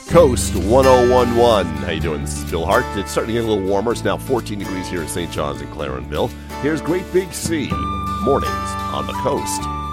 Coast 1011. How you doing? This is Bill Hart. It's starting to get a little warmer. It's now 14 degrees here in St. John's and Clarenville. Here's Great Big Sea. Mornings on the Coast.